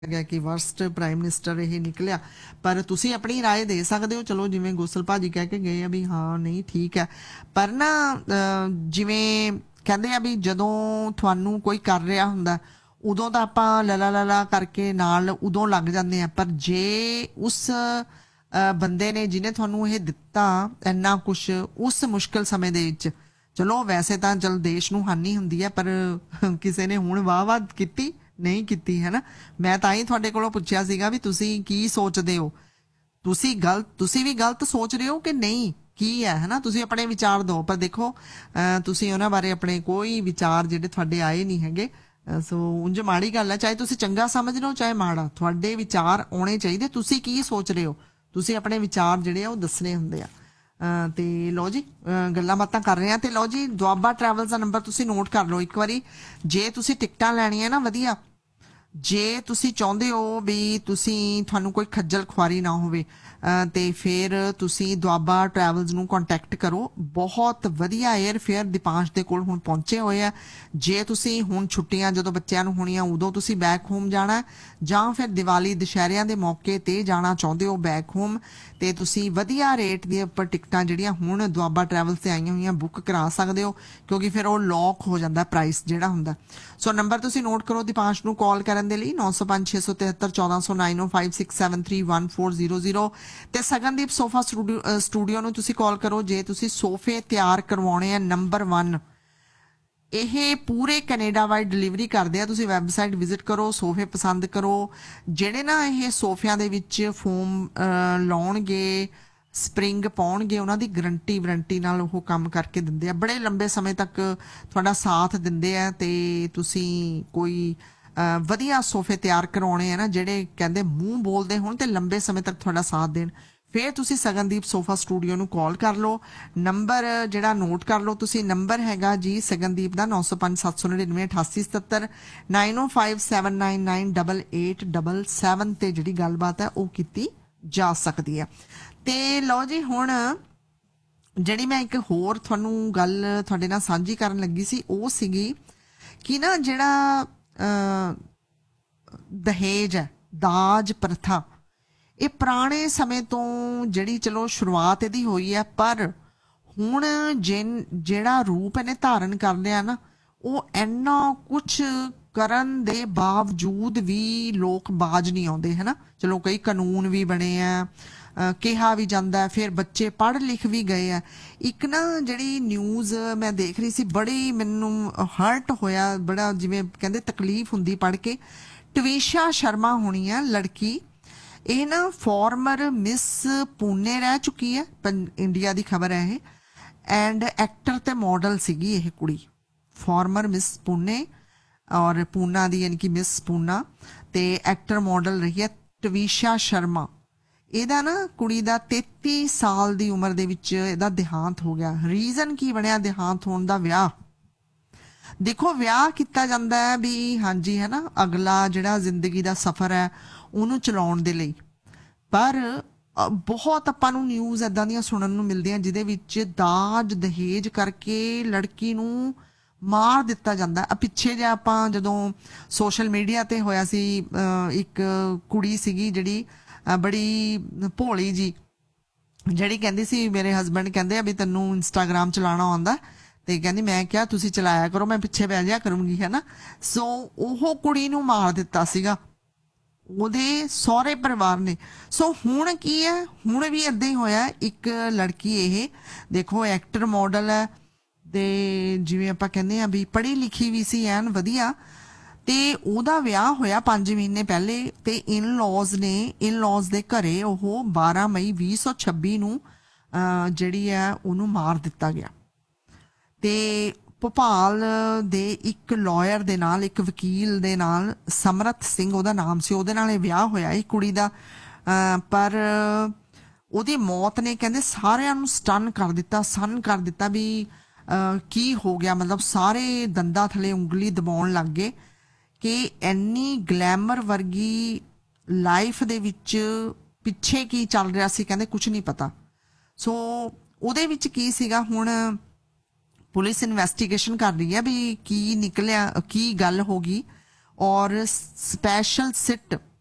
ਗਿਆ ਕਿ worst prime minister ਇਹ ਨਿਕਲਿਆ। ਪਰ ਤੁਸੀਂ ਆਪਣੀ ਰਾਏ ਦੇ ਸਕਦੇ ਹੋ। ਚਲੋ ਜਿਵੇਂ ਗੋਸਲ ਭਾਜੀ ਕਹਿ ਕੇ ਗਏ ਆ ਵੀ ਹਾਂ ਨਹੀਂ ਠੀਕ ਹੈ, ਪਰ ਨਾ ਜਿਵੇਂ ਕਹਿੰਦੇ ਆ ਵੀ ਜਦੋਂ ਤੁਹਾਨੂੰ ਕੋਈ ਕਰ ਰਿਹਾ ਹੁੰਦਾ ਉਦੋਂ ਤਾਂ ਆਪਾਂ ਲਲਾ ਲਲਾ ਕਰਕੇ ਨਾਲ ਉਦੋਂ ਲੱਗ ਜਾਂਦੇ ਆ, ਪਰ ਜੇ ਉਸ ਬੰਦੇ ਨੇ ਜਿਹਨੇ ਤੁਹਾਨੂੰ ਇਹ ਦਿੱਤਾ ਇੰਨਾ ਕੁਛ ਉਸ ਮੁਸ਼ਕਿਲ ਸਮੇਂ ਦੇ ਵਿੱਚ, ਚਲੋ ਵੈਸੇ ਤਾਂ ਚਲ ਦੇਸ਼ ਨੂੰ ਹਾਨੀ ਹੁੰਦੀ ਹੈ, ਪਰ ਕਿਸੇ ਨੇ ਹੁਣ ਵਾਹ ਕੀਤੀ ਨਹੀਂ ਕੀਤੀ, ਹੈ ਨਾ। ਮੈਂ ਤਾਂ ਹੀ ਤੁਹਾਡੇ ਕੋਲੋਂ ਪੁੱਛਿਆ ਸੀਗਾ ਵੀ ਤੁਸੀਂ ਕੀ ਸੋਚਦੇ ਹੋ, ਤੁਸੀਂ ਵੀ ਗਲਤ ਸੋਚ ਰਹੇ ਹੋ ਕਿ ਨਹੀਂ, ਕੀ ਹੈ ਨਾ। ਤੁਸੀਂ ਆਪਣੇ ਵਿਚਾਰ ਦਿਓ, ਪਰ ਦੇਖੋ ਤੁਸੀਂ ਉਹਨਾਂ ਬਾਰੇ ਆਪਣੇ ਕੋਈ ਵਿਚਾਰ ਜਿਹੜੇ ਤੁਹਾਡੇ ਆਏ ਨਹੀਂ ਹੈਗੇ। ਸੋ ਉਂਝ ਮਾੜੀ ਗੱਲ ਹੈ, ਚਾਹੇ ਤੁਸੀਂ ਚੰਗਾ ਸਮਝ ਲਓ ਚਾਹੇ ਮਾੜਾ, ਤੁਹਾਡੇ ਵਿਚਾਰ ਆਉਣੇ ਚਾਹੀਦੇ। ਤੁਸੀਂ ਕੀ ਸੋਚ ਰਹੇ ਹੋ, ਤੁਸੀਂ ਆਪਣੇ ਵਿਚਾਰ ਜਿਹੜੇ ਆ ਉਹ ਦੱਸਣੇ ਹੁੰਦੇ ਆ। ਤੇ ਲਓ ਜੀ, ਗੱਲਾਂ ਬਾਤਾਂ ਕਰ ਰਹੇ ਆ। ਤੇ ਲਓ ਜੀ, ਦੁਆਬਾ ਟਰੈਵਲਸ ਦਾ ਨੰਬਰ ਤੁਸੀਂ ਨੋਟ ਕਰ ਲਓ ਇੱਕ ਵਾਰੀ। ਜੇ ਤੁਸੀਂ ਟਿਕਟਾਂ ਲੈਣੀਆਂ ਨਾ ਵਧੀਆ, ਜੇ ਤੁਸੀਂ ਚਾਹੁੰਦੇ ਹੋ ਵੀ ਤੁਹਾਨੂੰ ਕੋਈ ਖੱਜਲ ਖੁਆਰੀ ਨਾ ਹੋਵੇ, ਤੇ ਫਿਰ ਤੁਸੀਂ ਦੁਆਬਾ ਟਰੈਵਲਸ ਨੂੰ ਕੰਟੈਕਟ ਕਰੋ। ਬਹੁਤ ਵਧੀਆ 에ਅਰ ਫੇਅਰ ਦੀਪਾਂਸ਼ ਦੇ ਕੋਲ ਹੁਣ ਪਹੁੰਚੇ ਹੋਏ ਆ। ਜੇ ਤੁਸੀਂ ਹੁਣ ਛੁੱਟੀਆਂ ਜਦੋਂ ਬੱਚਿਆਂ ਨੂੰ ਹੋਣੀਆਂ ਉਦੋਂ ਤੁਸੀਂ ਬੈਕ ਹੋਮ ਜਾਣਾ, ਜਾਂ ਫਿਰ ਦੀਵਾਲੀ ਦੁਸ਼ਹਿਰਿਆਂ ਦੇ ਮੌਕੇ ਤੇ ਜਾਣਾ ਚਾਹੁੰਦੇ ਹੋ ਬੈਕ ਹੋਮ, ਤੇ ਤੁਸੀਂ ਵਧੀਆ ਰੇਟ ਦੇ ਉੱਪਰ ਟਿਕਟਾਂ ਜਿਹੜੀਆਂ ਹੁਣ ਦੁਆਬਾ ਟਰੈਵਲਸ ਤੇ ਆਈਆਂ ਹੋਈਆਂ ਬੁੱਕ ਕਰਾ ਸਕਦੇ ਹੋ, ਕਿਉਂਕਿ ਫਿਰ ਉਹ ਲੌਕ ਹੋ ਜਾਂਦਾ ਪ੍ਰਾਈਸ ਜਿਹੜਾ ਹੁੰਦਾ। ਸੋ ਨੰਬਰ ਤੁਸੀਂ ਨੋਟ ਕਰੋ ਦੀਪਾਂਸ਼ ਨੂੰ ਕਾਲ ਕਰਨ ਦੇ ਲਈ 905 673 1400 9056731400। ਤੇ ਸਗਨਦੀਪ ਸੋਫਾ ਸਟੂਡੀਓ ਨੂੰ ਤੁਸੀਂ ਕਾਲ ਕਰੋ ਜੇ ਤੁਸੀਂ ਸੋਫੇ ਤਿਆਰ ਕਰਵਾਉਣੇ ਆ। ਨੰਬਰ 1 ਇਹ ਪੂਰੇ ਕੈਨੇਡਾ ਵਾਈਡ ਡਿਲੀਵਰੀ ਕਰਦੇ ਆ। ਤੁਸੀਂ ਵੈਬਸਾਈਟ ਵਿਜ਼ਿਟ ਕਰੋ, ਸੋਫੇ ਪਸੰਦ ਕਰੋ। ਜਿਹੜੇ ਨਾ ਇਹ ਸੋਫਿਆਂ ਦੇ ਵਿੱਚ ਫੋਮ ਲਾਉਣਗੇ, ਸਪਰਿੰਗ ਪਾਉਣਗੇ, ਉਹਨਾਂ ਦੀ ਵਾਰੰਟੀ ਨਾਲ ਉਹ ਕੰਮ ਕਰਕੇ ਦਿੰਦੇ ਆ। ਬੜੇ ਲੰਬੇ ਸਮੇਂ ਤੱਕ ਤੁਹਾਡਾ ਸਾਥ ਦਿੰਦੇ ਆ। ਤੇ ਤੁਸੀਂ ਕੋਈ ਵਧੀਆ ਸੋਫੇ ਤਿਆਰ ਕਰਵਾਉਣੇ ਆ ਨਾ, ਜਿਹੜੇ ਕਹਿੰਦੇ ਮੂੰਹ ਬੋਲਦੇ ਹੋਣ ਤੇ ਲੰਬੇ ਸਮੇਂ ਤੱਕ ਤੁਹਾਡਾ ਸਾਥ ਦੇਣ, ਫਿਰ ਤੁਸੀਂ ਸਗਨਦੀਪ ਸੋਫਾ ਸਟੂਡੀਓ ਨੂੰ ਕਾਲ ਕਰ ਲਓ। ਨੰਬਰ ਜਿਹੜਾ ਨੋਟ ਕਰ ਲਓ ਤੁਸੀਂ, ਨੰਬਰ ਹੈਗਾ ਜੀ ਸਗਨਦੀਪ ਦਾ 905 799 8877 9057998877 ਤੇ ਜਿਹੜੀ ਗੱਲਬਾਤ ਹੈ ਉਹ ਕੀਤੀ ਜਾ ਸਕਦੀ ਹੈ। ਤੇ ਲਓ ਜੀ, ਹੁਣ ਜਿਹੜੀ ਮੈਂ ਇੱਕ ਹੋਰ ਤੁਹਾਨੂੰ ਗੱਲ ਤੁਹਾਡੇ ਨਾਲ ਸਾਂਝੀ ਕਰਨ ਲੱਗੀ ਸੀ ਉਹ ਸੀਗੀ ਕਿ ਨਾ ਜਿਹੜਾ ਦਹੇਜ ਹੈ, ਦਾਜ ਪ੍ਰਥਾ, ਇਹ ਪੁਰਾਣੇ ਸਮੇਂ ਤੋਂ ਜਿਹੜੀ ਚਲੋ ਸ਼ੁਰੂਆਤ ਇਹਦੀ ਹੋਈ ਹੈ, ਪਰ ਹੁਣ ਜਿਹੜਾ ਰੂਪ ਇਹਨੇ ਧਾਰਨ ਕਰ ਲਿਆ ਨਾ, ਉਹ ਇੰਨਾ ਕੁਛ ਕਰਨ ਦੇ ਬਾਵਜੂਦ ਵੀ ਲੋਕ ਬਾਜ ਨਹੀਂ ਆਉਂਦੇ, ਹੈ ਨਾ। ਚਲੋ ਕਈ ਕਾਨੂੰਨ ਵੀ ਬਣੇ ਆ, ਕਿਹਾ ਵੀ ਜਾਂਦਾ, ਫਿਰ ਬੱਚੇ ਪੜ੍ਹ ਲਿਖ ਵੀ ਗਏ ਆ। ਇੱਕ ਨਾ ਜਿਹੜੀ ਨਿਊਜ਼ ਮੈਂ ਦੇਖ ਰਹੀ ਸੀ, ਬੜੀ ਮੈਨੂੰ ਹਰਟ ਹੋਇਆ, ਬੜਾ ਜਿਵੇਂ ਕਹਿੰਦੇ ਤਕਲੀਫ ਹੁੰਦੀ ਪੜ੍ਹ ਕੇ। ਟਵੀਸ਼ਾ ਸ਼ਰਮਾ ਹੋਣੀ ਆ ਲੜਕੀ, ਇਹ ਨਾ ਫਾਰਮਰ ਮਿਸ ਪੂਨੇ ਰਹਿ ਚੁੱਕੀ ਹੈ, ਇੰਡੀਆ ਦੀ ਖਬਰ ਹੈ ਇਹ। ਐਂਡ ਐਕਟਰ ਤੇ ਮਾਡਲ ਸੀਗੀ ਇਹ ਕੁੜੀ, ਫਾਰਮਰ ਮਿਸ ਪੂਨੇ ਔਰ ਪੂਨਾ ਦੀ ਯਾਨੀ ਕਿ ਮਿਸ ਪੂਨਾ, ਤੇ ਐਕਟਰ ਮਾਡਲ ਰਹੀ ਹੈ ਟਵੀਸ਼ਾ ਸ਼ਰਮਾ। ਇਹਦਾ ਨਾ ਕੁੜੀ ਦਾ 33 ਸਾਲ ਦੀ ਉਮਰ ਦੇ ਵਿੱਚ ਇਹਦਾ ਦੇਹਾਂਤ ਹੋ ਗਿਆ। ਰੀਜ਼ਨ ਕੀ ਬਣਿਆ ਦੇਹਾਂਤ ਹੋਣ ਦਾ? ਵਿਆਹ। ਦੇਖੋ, ਵਿਆਹ ਕੀਤਾ ਜਾਂਦਾ ਹੈ ਵੀ ਹਾਂਜੀ, ਹੈ ਨਾ, ਅਗਲਾ ਜਿਹੜਾ ਜ਼ਿੰਦਗੀ ਦਾ ਸਫ਼ਰ ਹੈ ਉਹਨੂੰ ਚਲਾਉਣ ਦੇ ਲਈ, ਪਰ ਬਹੁਤ ਆਪਾਂ ਨੂੰ ਨਿਊਜ਼ ਇੱਦਾਂ ਦੀਆਂ ਸੁਣਨ ਨੂੰ ਮਿਲਦੀਆਂ ਜਿਹਦੇ ਵਿੱਚ ਦਾਜ ਦਹੇਜ ਕਰਕੇ ਲੜਕੀ ਨੂੰ ਮਾਰ ਦਿੱਤਾ ਜਾਂਦਾ। ਪਿੱਛੇ ਜੇ ਆਪਾਂ ਜਦੋਂ ਸੋਸ਼ਲ ਮੀਡੀਆ ਤੇ ਹੋਇਆ ਸੀ, ਇੱਕ ਕੁੜੀ ਸੀਗੀ ਜਿਹੜੀ ਬੜੀ ਭੋਲੀ ਜੀ, ਜਿਹੜੀ ਕਹਿੰਦੀ ਸੀ ਮੇਰੇ ਹਸਬੈਂਡ ਕਹਿੰਦੇ ਆ ਵੀ ਤੈਨੂੰ ਇੰਸਟਾਗ੍ਰਾਮ ਚਲਾਉਣਾ ਆਉਂਦਾ, ਤੇ ਕਹਿੰਦੀ ਮੈਂ ਕਿਹਾ ਤੁਸੀਂ ਚਲਾਇਆ ਕਰੋ, ਮੈਂ ਪਿੱਛੇ ਬਹਿ ਜਾਇਆ ਕਰੂੰਗੀ, ਹੈ ਨਾ। ਸੋ ਉਹ ਕੁੜੀ ਨੂੰ ਮਾਰ ਦਿੱਤਾ ਸੀਗਾ ਉਹਦੇ ਸਹੁਰੇ ਪਰਿਵਾਰ ਨੇ। ਸੋ ਹੁਣ ਕੀ ਹੈ, ਹੁਣ ਵੀ ਏਦਾਂ ਹੀ ਹੋਇਆ। ਇੱਕ ਲੜਕੀ, ਇਹ ਦੇਖੋ ਐਕਟਰ ਮਾਡਲ ਹੈ, ਤੇ ਜਿਵੇਂ ਆਪਾਂ ਕਹਿੰਦੇ ਆ ਵੀ ਪੜ੍ਹੀ ਲਿਖੀ ਵੀ ਸੀ ਐਨ ਵਧੀਆ, ਤੇ ਉਹਦਾ ਵਿਆਹ ਹੋਇਆ 5 ਮਹੀਨੇ ਪਹਿਲੇ, ਤੇ ਇਨ-ਲॉज ਦੇ ਘਰੇ ਉਹ 12 ਮਈ 2026 ਨੂੰ ਜਿਹੜੀ ਹੈ ਉਹਨੂੰ ਮਾਰ ਦਿੱਤਾ ਗਿਆ। ਤੇ ਭੋਪਾਲ ਦੇ ਇੱਕ ਲਾਇਰ ਦੇ ਨਾਲ, ਇੱਕ ਵਕੀਲ ਦੇ ਨਾਲ, ਸਮਰਥ ਸਿੰਘ ਉਹਦਾ ਨਾਮ ਸੀ, ਉਹਦੇ ਨਾਲ ਇਹ ਵਿਆਹ ਹੋਇਆ ਇਹ ਕੁੜੀ ਦਾ। ਪਰ ਉਹਦੀ ਮੌਤ ਨੇ ਕਹਿੰਦੇ ਸਾਰਿਆਂ ਨੂੰ ਸਟਨ ਕਰ ਦਿੱਤਾ ਵੀ ਕੀ ਹੋ ਗਿਆ। ਮਤਲਬ ਸਾਰੇ ਦੰਦਾਂ ਥੱਲੇ ਉਂਗਲੀ ਦਬਾਉਣ ਲੱਗ ਗਏ ਕਿ ਇੰਨੀ ਗਲੈਮਰ ਵਰਗੀ ਲਾਈਫ ਦੇ ਵਿੱਚ ਪਿੱਛੇ ਕੀ ਚੱਲ ਰਿਹਾ ਸੀ, ਕਹਿੰਦੇ ਕੁਝ ਨਹੀਂ ਪਤਾ। ਸੋ ਉਹਦੇ ਵਿੱਚ ਕੀ ਸੀਗਾ, ਹੁਣ ਪੁਲਿਸ ਇਨਵੈਸਟੀਗੇਸ਼ਨ ਕਰ ਰਹੀ ਹੈ ਵੀ ਕੀ ਨਿਕਲਿਆ, ਕੀ ਗੱਲ ਹੋ ਗਈ। ਔਰ ਸਪੈਸ਼ਲ ਸਿੱਟ